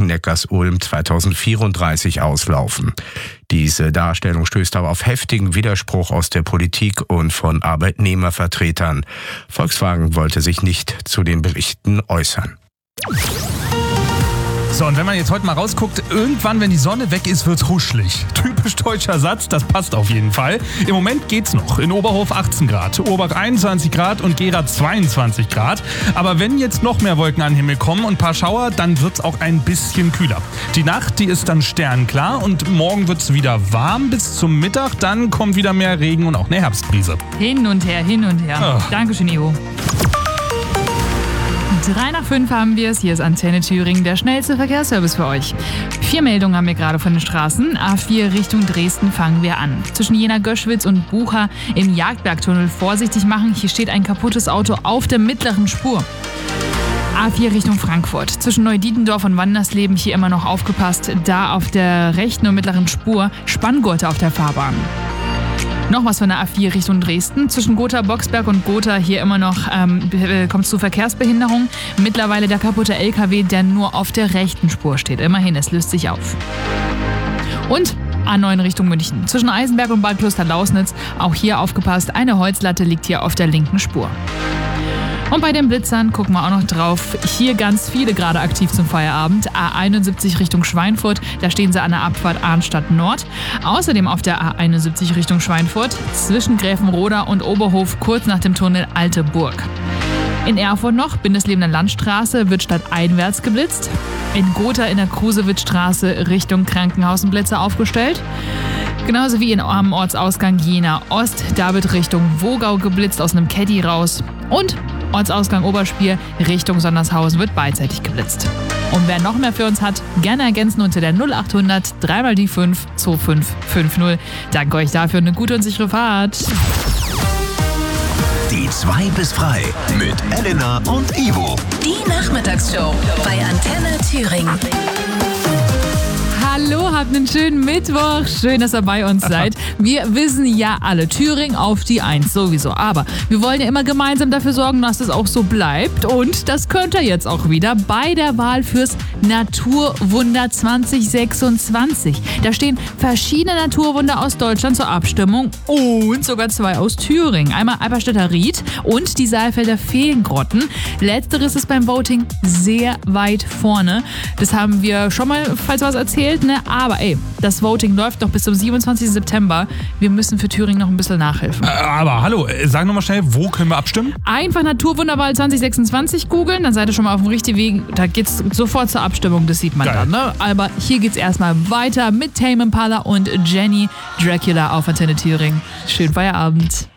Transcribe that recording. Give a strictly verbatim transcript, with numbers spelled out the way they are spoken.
Neckarsulm zweitausendvierunddreißig auslaufen. Diese Darstellung stößt aber auf heftigen Widerspruch aus der Politik und von Arbeitnehmervertretern. Volkswagen wollte sich nicht zu den Berichten äußern. So, und wenn man jetzt heute mal rausguckt, irgendwann, wenn die Sonne weg ist, wird's huschlig. Typisch deutscher Satz, das passt auf jeden Fall. Im Moment geht's noch. In Oberhof achtzehn Grad, Urbach einundzwanzig Grad und Gera zweiundzwanzig Grad. Aber wenn jetzt noch mehr Wolken an den Himmel kommen und ein paar Schauer, dann wird's auch ein bisschen kühler. Die Nacht, die ist dann sternklar und morgen wird's wieder warm bis zum Mittag. Dann kommt wieder mehr Regen und auch eine Herbstbrise. Hin und her, hin und her. Oh. Dankeschön, Ivo. Drei nach fünf haben wir es. Hier ist Antenne Thüringen, der schnellste Verkehrsservice für euch. Vier Meldungen haben wir gerade von den Straßen. A vier Richtung Dresden fangen wir an. Zwischen Jena-Göschwitz und Bucha im Jagdbergtunnel vorsichtig machen. Hier steht ein kaputtes Auto auf der mittleren Spur. A vier Richtung Frankfurt. Zwischen Neudietendorf und Wandersleben hier immer noch aufgepasst. Da auf der rechten und mittleren Spur Spanngurte auf der Fahrbahn. Noch was von der A vier Richtung Dresden. Zwischen Gotha-Boxberg und Gotha hier immer noch ähm, kommt es zu Verkehrsbehinderung. Mittlerweile der kaputte L K W, der nur auf der rechten Spur steht. Immerhin, es löst sich auf. Und A neun Richtung München. Zwischen Eisenberg und Bad Kloster-Lausnitz, auch hier aufgepasst, eine Holzlatte liegt hier auf der linken Spur. Und bei den Blitzern gucken wir auch noch drauf. Hier ganz viele gerade aktiv zum Feierabend. A einundsiebzig Richtung Schweinfurt, da stehen sie an der Abfahrt Arnstadt Nord. Außerdem auf der A einundsiebzig Richtung Schweinfurt zwischen Gräfenroda und Oberhof kurz nach dem Tunnel Alte Burg. In Erfurt noch, Bindeslebender Landstraße, wird stadteinwärts geblitzt. In Gotha in der Krusewitzstraße Richtung Krankenhaus ein Blitzer aufgestellt. Genauso wie in, am Ortsausgang Jena Ost, da wird Richtung Wogau geblitzt aus einem Caddy raus. Und Ortsausgang Oberspiel Richtung Sondershausen wird beidseitig geblitzt. Und wer noch mehr für uns hat, gerne ergänzen unter der null achthundert drei mal die fünf zwei fünf fünf null. Danke euch dafür, eine gute und sichere Fahrt. Die zwei bis frei mit Elena und Ivo. Die Nachmittagsshow bei Antenne Thüringen. Hallo, habt einen schönen Mittwoch. Schön, dass ihr bei uns seid. Wir wissen ja alle, Thüringen auf die Eins sowieso. Aber wir wollen ja immer gemeinsam dafür sorgen, dass es auch so bleibt. Und das könnt ihr jetzt auch wieder bei der Wahl fürs Naturwunder zwanzig sechsundzwanzig. Da stehen verschiedene Naturwunder aus Deutschland zur Abstimmung und sogar zwei aus Thüringen. Einmal Eiberstädter Ried und die Saalfelder Feengrotten. Letzteres ist beim Voting sehr weit vorne. Das haben wir schon mal, falls was erzählt. Ne? Aber ey, das Voting läuft noch bis zum siebenundzwanzigsten September. Wir müssen für Thüringen noch ein bisschen nachhelfen. Äh, aber hallo, sag nochmal schnell, wo können wir abstimmen? Einfach Naturwunderwahl zwanzig sechsundzwanzig googeln, dann seid ihr schon mal auf dem richtigen Weg. Da geht's sofort zur Abstimmung, das sieht man Geil. dann. Ne? Aber hier geht's erstmal weiter mit Tame Impala und Jenny Dracula auf Antenne Thüringen. Schönen Feierabend.